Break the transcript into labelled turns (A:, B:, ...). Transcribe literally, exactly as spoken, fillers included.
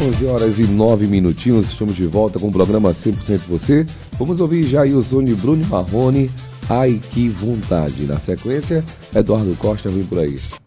A: onze horas e nove minutinhos, estamos de volta com o programa cem por cento Você. Vamos ouvir Jailson de Bruno Marrone, Ai Que Vontade. Na sequência, Eduardo Costa vem por aí.